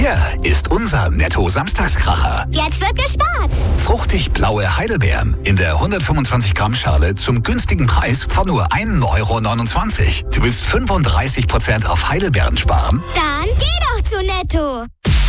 Hier ist unser Netto-Samstagskracher. Jetzt wird gespart. Fruchtig blaue Heidelbeeren in der 125 Gramm Schale zum günstigen Preis von nur 1,29 €. Du willst 35% auf Heidelbeeren sparen? Dann geh doch zu Netto.